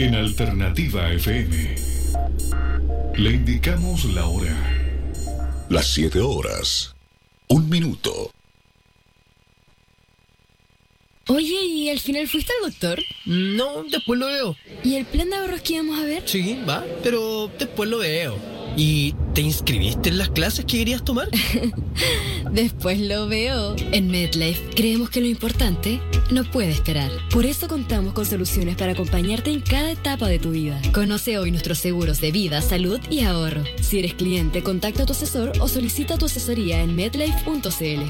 En Alternativa FM le indicamos la hora. Las 7 horas, 1 minuto. Oye, ¿y al final fuiste al doctor? No, después lo veo. ¿Y el plan de ahorros que íbamos a ver? Sí, va, pero después lo veo. ¿Y te inscribiste en las clases que querías tomar? Después lo veo. En MedLife creemos que lo importante no puede esperar. Por eso contamos con soluciones para acompañarte en cada etapa de tu vida. Conoce hoy nuestros seguros de vida, salud y ahorro. Si eres cliente, contacta a tu asesor o solicita tu asesoría en medlife.cl.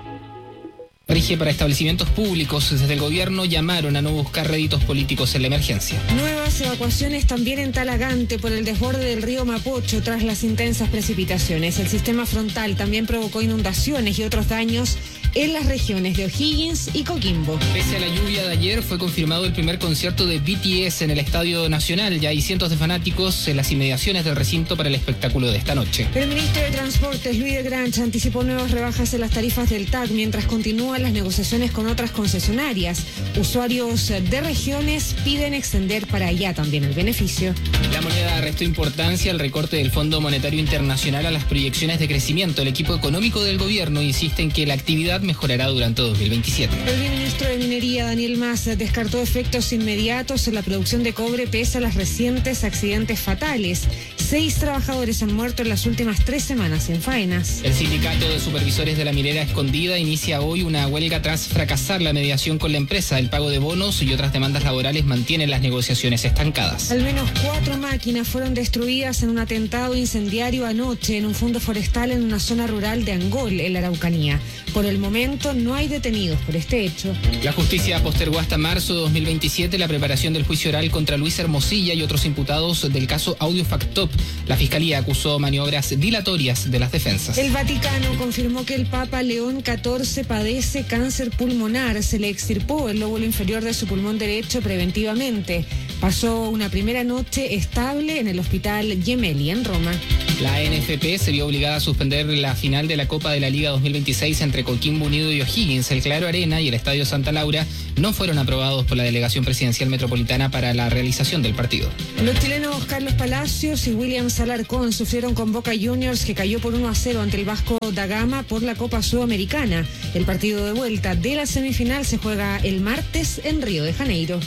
Rige para establecimientos públicos. Desde el gobierno llamaron a no buscar réditos políticos en la emergencia. Nuevas evacuaciones también en Talagante por el desborde del río Mapocho tras las intensas precipitaciones. El sistema frontal también provocó inundaciones y otros daños en las regiones de O'Higgins y Coquimbo. Pese a la lluvia de ayer, fue confirmado el primer concierto de BTS en el Estadio Nacional. Ya hay cientos de fanáticos en las inmediaciones del recinto para el espectáculo de esta noche. El ministro de Transportes, Luis de Grancha, anticipó nuevas rebajas en las tarifas del TAC mientras continúan las negociaciones con otras concesionarias. Usuarios de regiones piden extender para allá también el beneficio. La moneda restó importancia al recorte del Fondo Monetario Internacional a las proyecciones de crecimiento. El equipo económico del gobierno insiste en que la actividad mejorará durante 2027. El ministro de Minería, Daniel Mas, descartó efectos inmediatos en la producción de cobre pese a los recientes accidentes fatales. 6 trabajadores han muerto en las últimas 3 semanas en faenas. El sindicato de supervisores de la minera Escondida inicia hoy una huelga tras fracasar la mediación con la empresa. El pago de bonos y otras demandas laborales mantienen las negociaciones estancadas. Al menos 4 máquinas fueron destruidas en un atentado incendiario anoche en un fondo forestal en una zona rural de Angol, en la Araucanía. Por el momento no hay detenidos por este hecho. La justicia postergó hasta marzo de 2027 la preparación del juicio oral contra Luis Hermosilla y otros imputados del caso Audio Factop. La fiscalía acusó maniobras dilatorias de las defensas. El Vaticano confirmó que el Papa León XIV padece cáncer pulmonar. Se le extirpó el lóbulo inferior de su pulmón derecho preventivamente. Pasó una primera noche estable en el Hospital Gemelli en Roma. La NFP se vio obligada a suspender la final de la Copa de la Liga 2026 entre Coquimbo Unido y O'Higgins. El Claro Arena y el Estadio Santa Laura no fueron aprobados por la Delegación Presidencial Metropolitana para la realización del partido. Los chilenos Carlos Palacios y William Alarcón sufrieron con Boca Juniors, que cayó por 1-0 ante el Vasco da Gama por la Copa Sudamericana. El partido de vuelta de la semifinal se juega el martes en Río de Janeiro.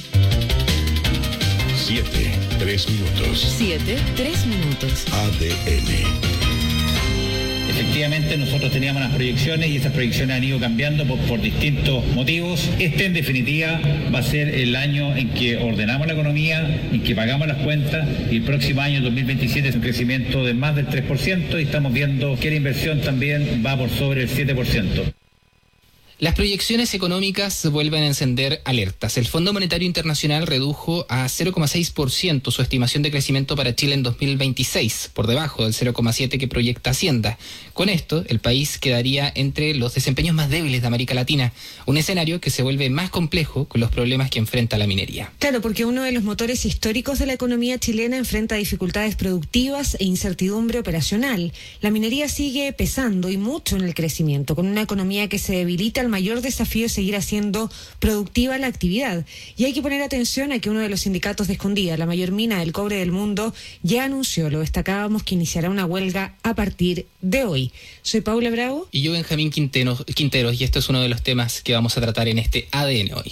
7, 3 minutos. 7, 3 minutos. ADN. Efectivamente, nosotros teníamos unas proyecciones y esas proyecciones han ido cambiando por distintos motivos. Este, en definitiva, va a ser el año en que ordenamos la economía, en que pagamos las cuentas, y el próximo año, 2027, es un crecimiento de más del 3% y estamos viendo que la inversión también va por sobre el 7%. Las proyecciones económicas vuelven a encender alertas. El Fondo Monetario Internacional redujo a 0,6% su estimación de crecimiento para Chile en 2026, por debajo del 0,7% que proyecta Hacienda. Con esto, el país quedaría entre los desempeños más débiles de América Latina, un escenario que se vuelve más complejo con los problemas que enfrenta la minería. Claro, porque uno de los motores históricos de la economía chilena enfrenta dificultades productivas e incertidumbre operacional. La minería sigue pesando y mucho en el crecimiento, con una economía que se debilita. El mayor desafío es seguir haciendo productiva la actividad. Y hay que poner atención a que uno de los sindicatos de Escondida, la mayor mina del cobre del mundo, ya anunció, lo destacábamos, que iniciará una huelga a partir de hoy. Soy Paula Bravo. Y yo, Benjamín Quinteros, y esto es uno de los temas que vamos a tratar en este ADN hoy.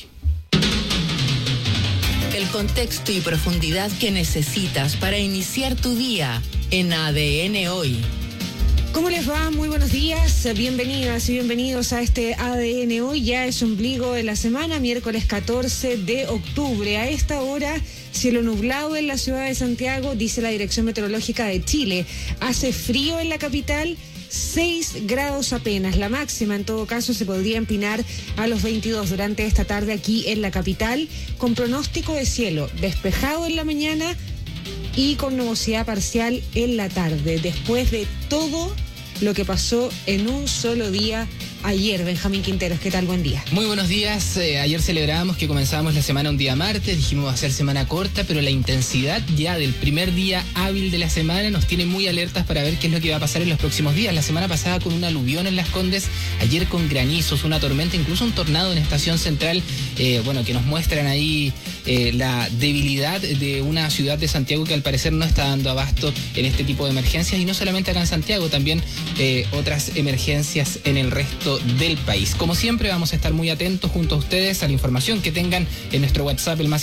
El contexto y profundidad que necesitas para iniciar tu día en ADN Hoy. ¿Cómo les va? Muy buenos días, bienvenidas y bienvenidos a este ADN Hoy. Ya es ombligo de la semana, miércoles 14 de octubre. A esta hora, cielo nublado en la ciudad de Santiago, dice la Dirección Meteorológica de Chile. Hace frío en la capital, 6 grados apenas. La máxima, en todo caso, se podría empinar a los 22 durante esta tarde aquí en la capital, con pronóstico de cielo despejado en la mañana y con nubosidad parcial en la tarde, después de todo lo que pasó en un solo día ayer. Benjamín Quinteros, ¿qué tal? Buen día. Muy buenos días. Ayer celebrábamos que comenzábamos la semana un día martes, dijimos va a ser semana corta, pero la intensidad ya del primer día hábil de la semana nos tiene muy alertas para ver qué es lo que va a pasar en los próximos días. La semana pasada con un aluvión en Las Condes, ayer con granizos, una tormenta, incluso un tornado en Estación Central, que nos muestran ahí la debilidad de una ciudad de Santiago que al parecer no está dando abasto en este tipo de emergencias, y no solamente acá en Santiago, también otras emergencias en el resto del país. Como siempre, vamos a estar muy atentos junto a ustedes a la información que tengan en nuestro WhatsApp, el más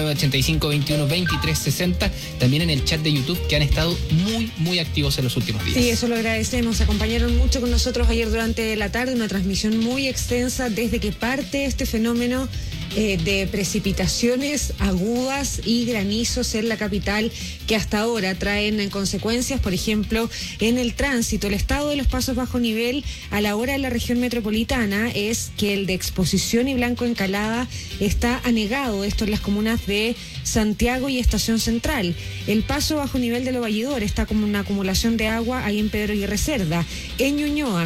569-8521-2360, también en el chat de YouTube, que han estado muy activos en los últimos días. Sí, eso lo agradecemos. Acompañaron mucho con nosotros ayer durante la tarde, una transmisión muy extensa desde que parte este fenómeno de precipitaciones agudas y granizos en la capital, que hasta ahora traen consecuencias, por ejemplo, en el tránsito. El estado de los pasos bajo nivel a la hora de la región metropolitana es que el de Exposición y Blanco Encalada está anegado, esto en las comunas de Santiago y Estación Central. El paso bajo nivel de Lo Valledor está como una acumulación de agua ahí en Pedro Aguirre Cerda. En Ñuñoa,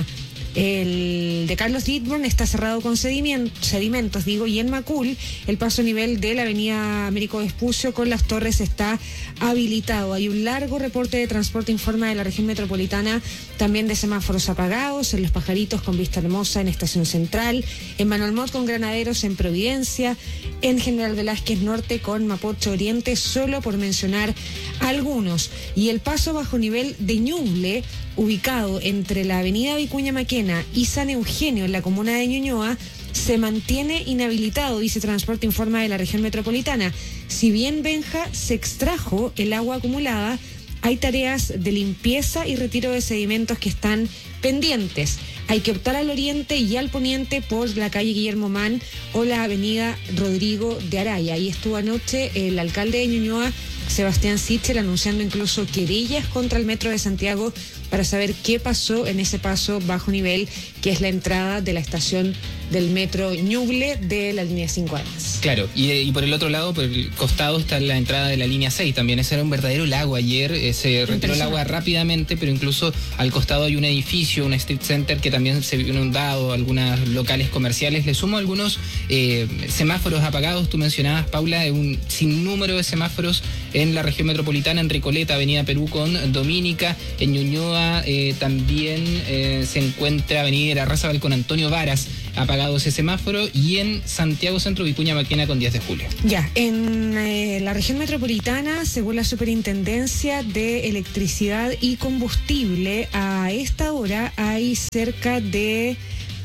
el de Carlos Dittborn está cerrado con sedimentos, y en Macul el paso a nivel de la avenida Américo Vespucio con Las Torres está habilitado. Hay un largo reporte de transporte, informa de la región metropolitana, también de semáforos apagados en Los Pajaritos con Vista Hermosa en Estación Central, en Manuel Montt con Granaderos en Providencia, en General Velázquez Norte con Mapocho Oriente, solo por mencionar algunos. Y el paso bajo nivel de Ñuble, ubicado entre la avenida Vicuña Maquena y San Eugenio en la comuna de Ñuñoa, se mantiene inhabilitado, dice Transporte, informa de la región metropolitana. Si bien, Benja, se extrajo el agua acumulada, hay tareas de limpieza y retiro de sedimentos que están pendientes. Hay que optar al oriente y al poniente por la calle Guillermo Mann o la avenida Rodrigo de Araya. Ahí estuvo anoche el alcalde de Ñuñoa, Sebastián Sichel, anunciando incluso querellas contra el Metro de Santiago para saber qué pasó en ese paso bajo nivel, que es la entrada de la estación del Metro Ñuble de la línea 5 además. Claro, y por el otro lado, por el costado, está la entrada de la línea 6 también. Ese era un verdadero lago ayer, se retiró el agua rápidamente, pero incluso al costado hay un edificio, un street center que también se vio inundado, algunos locales comerciales. Le sumo algunos semáforos apagados. Tú mencionabas, Paula, un sinnúmero de semáforos en la región metropolitana, en Recoleta, Avenida Perú con Domínica, en Ñuñoa también se encuentra Avenida Larrazábal con Antonio Varas, apagado ese semáforo, y en Santiago Centro, Vicuña Maquena con 10 de julio. Ya, en la región metropolitana, según la Superintendencia de Electricidad y Combustible, a esta hora hay cerca de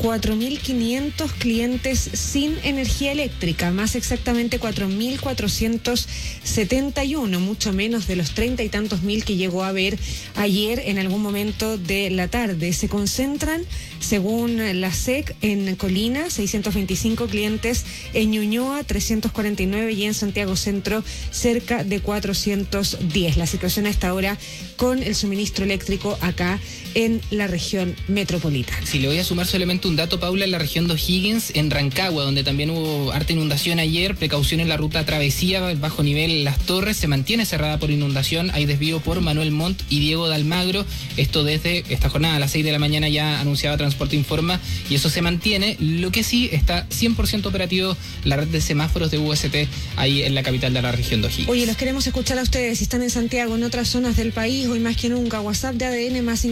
4.500 clientes sin energía eléctrica, más exactamente 4.471, mucho menos de los 30 y tantos mil que llegó a haber ayer en algún momento de la tarde. Se concentran, según la SEC, en Colina, 625 clientes, en Ñuñoa, 349 y en Santiago Centro, cerca de 410. La situación a esta hora con el suministro eléctrico acá en la región metropolitana. Si le voy a sumar solamente un dato, Paula, en la región de O'Higgins, en Rancagua, donde también hubo harta inundación ayer, precaución en la ruta travesía bajo nivel Las Torres, se mantiene cerrada por inundación, hay desvío por Manuel Montt y Diego de Almagro, esto desde esta jornada a las 6 de la mañana ya anunciaba Transporte Informa, y eso se mantiene. Lo que sí, está 100% operativo la red de semáforos de UST ahí en la capital de la región de O'Higgins. Oye, los queremos escuchar a ustedes, si están en Santiago, en otras zonas del país, hoy más que nunca. WhatsApp de ADN más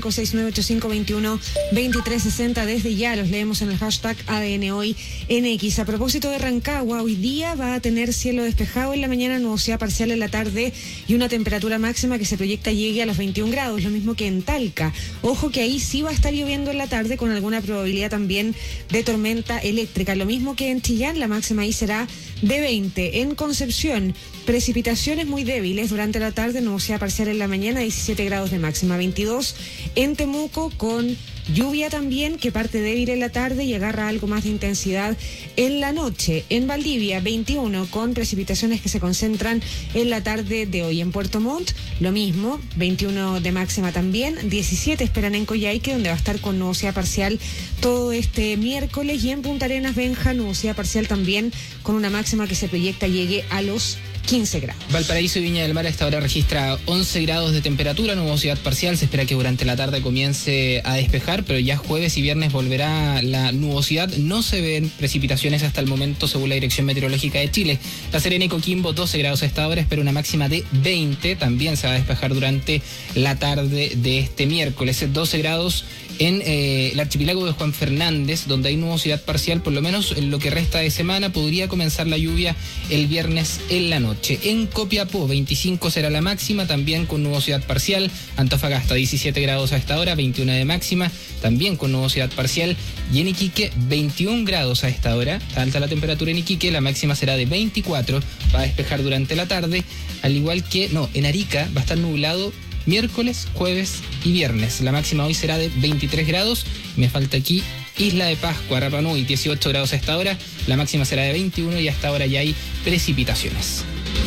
569-8521-2360, desde ya los leemos en el hashtag ADN Hoy NX. A propósito de Rancagua, hoy día va a tener cielo despejado en la mañana, nubosidad parcial en la tarde y una temperatura máxima que se proyecta llegue a los 21 grados, lo mismo que en Talca. Ojo que ahí sí va a estar lloviendo en la tarde con alguna probabilidad también de tormenta eléctrica, lo mismo que en Chillán, la máxima ahí será de 20. En Concepción, precipitaciones muy débiles durante la tarde, nubosidad parcial en la mañana, 17 grados de máxima, 22 en Temuco, con lluvia también, que parte débil en la tarde y agarra algo más de intensidad en la noche. En Valdivia, 21, con precipitaciones que se concentran en la tarde de hoy. En Puerto Montt, lo mismo, 21 de máxima también, 17 esperan en Coyhaique, donde va a estar con nubosidad parcial todo este miércoles. Y en Punta Arenas, Benja, nubosidad parcial también, con una máxima que se proyecta llegue a los 15 grados. Valparaíso y Viña del Mar a esta hora registra 11 grados de temperatura, nubosidad parcial. Se espera que durante la tarde comience a despejar, pero ya jueves y viernes volverá la nubosidad. No se ven precipitaciones hasta el momento, según la Dirección Meteorológica de Chile. La Serena y Coquimbo, 12 grados a esta hora, espera una máxima de 20. También se va a despejar durante la tarde de este miércoles. 12 grados en el archipiélago de Juan Fernández, donde hay nubosidad parcial, por lo menos en lo que resta de semana. Podría comenzar la lluvia el viernes en la noche. En Copiapó, 25 será la máxima, también con nubosidad parcial. Antofagasta, 17 grados a esta hora, 21 de máxima, también con nubosidad parcial. Y en Iquique, 21 grados a esta hora. Está alta la temperatura en Iquique, la máxima será de 24, va a despejar durante la tarde, al igual que, en Arica va a estar nublado miércoles, jueves y viernes. La máxima hoy será de 23 grados. Me falta aquí Isla de Pascua, Rapa Nui, 18 grados a esta hora. La máxima será de 21 y hasta ahora ya hay precipitaciones.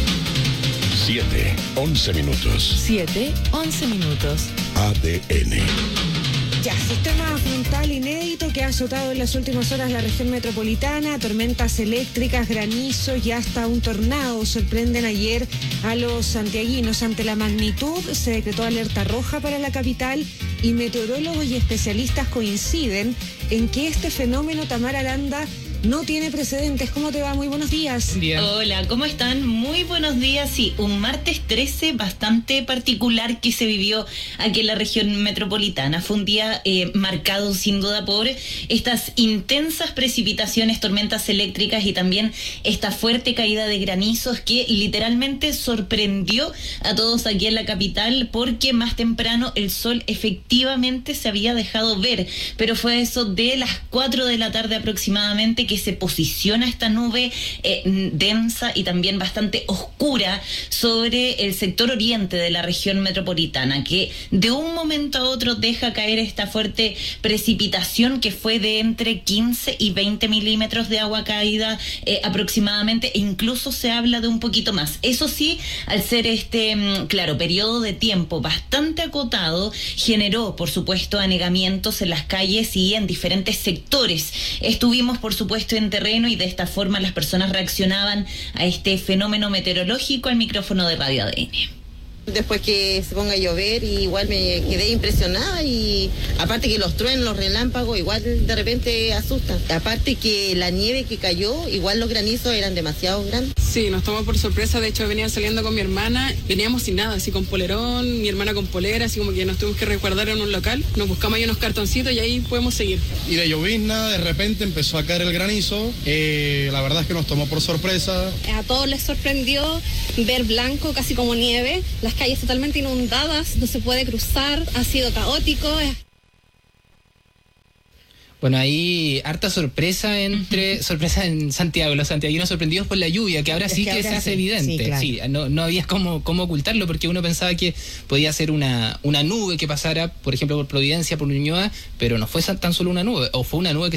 7:11 minutos. 7:11 minutos. ADN. Ya, sistema frontal inédito que ha azotado en las últimas horas la región metropolitana, tormentas eléctricas, granizos y hasta un tornado sorprenden ayer a los santiaguinos. Ante la magnitud se decretó alerta roja para la capital y meteorólogos y especialistas coinciden en que este fenómeno, Tamara Aranda, no tiene precedentes. ¿Cómo te va? Muy buenos días. Hola, ¿cómo están? Muy buenos días. Sí, un martes 13 bastante particular que se vivió aquí en la región metropolitana. Fue un día marcado sin duda por estas intensas precipitaciones, tormentas eléctricas y también esta fuerte caída de granizos que literalmente sorprendió a todos aquí en la capital, porque más temprano el sol efectivamente se había dejado ver, pero fue eso de las 4 de la tarde aproximadamente que se posiciona esta nube densa y también bastante oscura sobre el sector oriente de la región metropolitana, que de un momento a otro deja caer esta fuerte precipitación que fue de entre 15 y 20 milímetros de agua caída aproximadamente, e incluso se habla de un poquito más. Eso sí, al ser periodo de tiempo bastante acotado, generó, por supuesto, anegamientos en las calles y en diferentes sectores. Estuvimos, por supuesto, en terreno y de esta forma las personas reaccionaban a este fenómeno meteorológico al micrófono de Radio ADN. Después que se ponga a llover, igual me quedé impresionada, y aparte que los truenos, los relámpagos, igual de repente asustan. Aparte que la nieve que cayó, igual los granizos eran demasiado grandes. Sí, nos tomó por sorpresa. De hecho, venía saliendo con mi hermana, veníamos sin nada, así con polerón, mi hermana con polera, así como que nos tuvimos que resguardar en un local. Nos buscamos ahí unos cartoncitos y ahí podemos seguir. Y de llovizna, de repente empezó a caer el granizo. La verdad es que nos tomó por sorpresa. A todos les sorprendió ver blanco, casi como nieve. Las calles totalmente inundadas, no se puede cruzar, ha sido caótico. Bueno, ahí harta sorpresa sorpresa en Santiago, los santiaguinos sorprendidos por la lluvia, que ahora sí que se hace evidente. Sí, claro. Sí, no había cómo ocultarlo, porque uno pensaba que podía ser una nube que pasara, por ejemplo, por Providencia, por Ñuñoa, pero no fue tan solo una nube, o fue una nube que